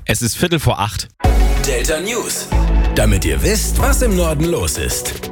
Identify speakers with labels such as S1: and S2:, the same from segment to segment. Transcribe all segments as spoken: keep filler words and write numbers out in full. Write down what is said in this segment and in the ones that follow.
S1: Es ist Viertel vor acht.
S2: Delta News. Damit ihr wisst, was im Norden los ist.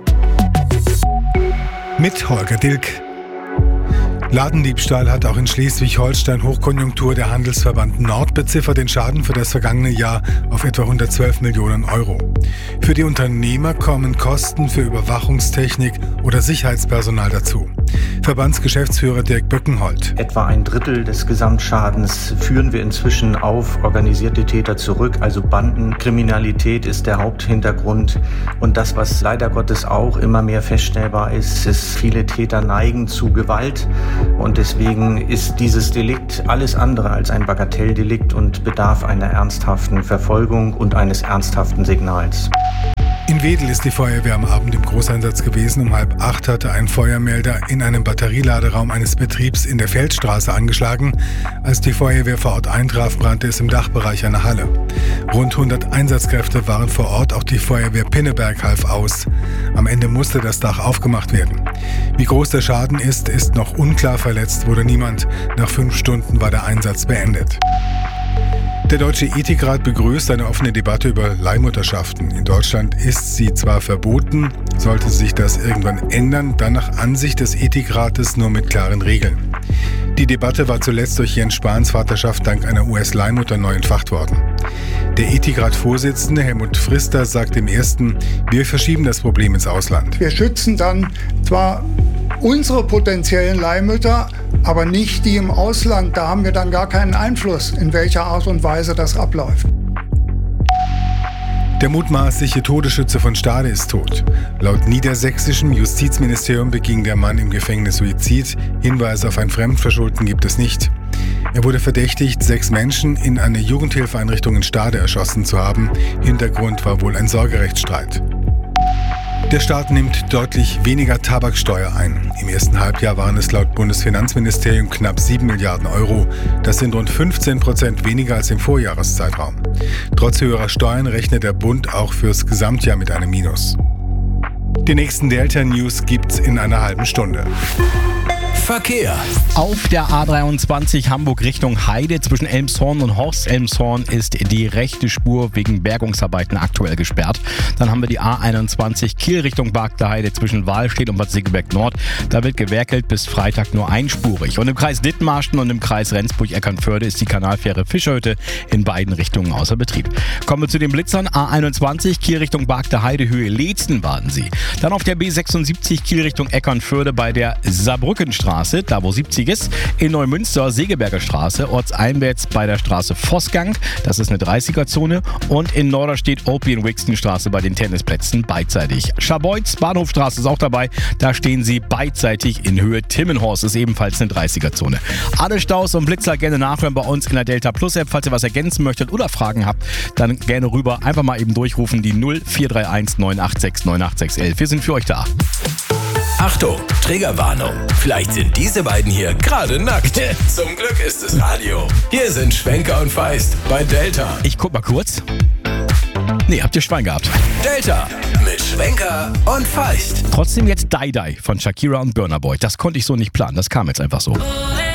S3: Mit Holger Dilk. Ladendiebstahl hat auch in Schleswig-Holstein Hochkonjunktur. Der Handelsverband Nord beziffert den Schaden für das vergangene Jahr auf etwa hundertzwölf Millionen Euro. Für die Unternehmer kommen Kosten für Überwachungstechnik oder Sicherheitspersonal dazu. Verbandsgeschäftsführer Dirk Böckenholt.
S4: Etwa ein Drittel des Gesamtschadens führen wir inzwischen auf organisierte Täter zurück. Also Bandenkriminalität ist der Haupthintergrund. Und das, was leider Gottes auch immer mehr feststellbar ist, ist, viele Täter neigen zu Gewalt. Und deswegen ist dieses Delikt alles andere als ein Bagatelldelikt und bedarf einer ernsthaften Verfolgung und eines ernsthaften Signals.
S3: In Wedel ist die Feuerwehr am Abend im Großeinsatz gewesen. Um halb acht hatte ein Feuermelder in einem Batterieladeraum eines Betriebs in der Feldstraße angeschlagen. Als die Feuerwehr vor Ort eintraf, brannte es im Dachbereich einer Halle. Rund hundert Einsatzkräfte waren vor Ort, auch die Feuerwehr Pinneberg half aus. Am Ende musste das Dach aufgemacht werden. Wie groß der Schaden ist, ist noch unklar. Verletzt wurde niemand. Nach fünf Stunden war der Einsatz beendet. Der Deutsche Ethikrat begrüßt eine offene Debatte über Leihmutterschaften. In Deutschland ist sie zwar verboten, sollte sich das irgendwann ändern, dann nach Ansicht des Ethikrates nur mit klaren Regeln. Die Debatte war zuletzt durch Jens Spahns Vaterschaft dank einer U S-Leihmutter neu entfacht worden. Der Ethikrat-Vorsitzende Helmut Frister sagt im ersten, wir verschieben das Problem ins Ausland.
S5: Wir schützen dann zwar unsere potenziellen Leihmütter, aber nicht die im Ausland. Da haben wir dann gar keinen Einfluss, in welcher Art und Weise das abläuft.
S3: Der mutmaßliche Todesschütze von Stade ist tot. Laut niedersächsischem Justizministerium beging der Mann im Gefängnis Suizid. Hinweise auf ein Fremdverschulden gibt es nicht. Er wurde verdächtigt, sechs Menschen in einer Jugendhilfeeinrichtung in Stade erschossen zu haben. Hintergrund war wohl ein Sorgerechtsstreit. Der Staat nimmt deutlich weniger Tabaksteuer ein. Im ersten Halbjahr waren es laut Bundesfinanzministerium knapp sieben Milliarden Euro. Das sind rund fünfzehn Prozent weniger als im Vorjahreszeitraum. Trotz höherer Steuern rechnet der Bund auch fürs Gesamtjahr mit einem Minus. Die nächsten Delta News gibt's in einer halben Stunde.
S2: Verkehr.
S1: Auf der A dreiundzwanzig Hamburg Richtung Heide zwischen Elmshorn und Horst Elmshorn ist die rechte Spur wegen Bergungsarbeiten aktuell gesperrt. Dann haben wir die A einundzwanzig Kiel Richtung Barkter Heide zwischen Wahlstedt und Bad Segeberg Nord. Da wird gewerkelt bis Freitag nur einspurig. Und im Kreis Dithmarschen und im Kreis Rendsburg-Eckernförde ist die Kanalfähre Fischhütte in beiden Richtungen außer Betrieb. Kommen wir zu den Blitzern. A einundzwanzig Kiel Richtung Barkter Heide Höhe Leetzen warten Sie. Dann auf der B sechsundsiebzig Kiel Richtung Eckernförde bei der Saarbrückenstraße. Da wo siebzig ist, in Neumünster Segeberger Straße, ortseinwärts bei der Straße Vossgang, das ist eine dreißiger-Zone, und in Norderstedt Opien-Wixten-Straße bei den Tennisplätzen beidseitig. Scharbeutz Bahnhofstraße ist auch dabei, da stehen Sie beidseitig in Höhe Timmenhorst, ist ebenfalls eine dreißiger-Zone. Alle Staus und Blitzer gerne nachhören bei uns in der Delta Plus App. Falls ihr was ergänzen möchtet oder Fragen habt, dann gerne rüber, einfach mal eben durchrufen, die null vier drei eins neun acht sechs neun acht sechs elf. Wir sind für euch da.
S2: Achtung, Triggerwarnung. Vielleicht sind diese beiden hier gerade nackt. Zum Glück ist es Radio. Hier sind Schwenker und Feist bei Delta.
S1: Ich guck mal kurz. Nee, habt ihr Schwein gehabt.
S2: Delta mit Schwenker und Feist.
S1: Trotzdem jetzt Die Die von Shakira und Burna Boy. Das konnte ich so nicht planen, das kam jetzt einfach so.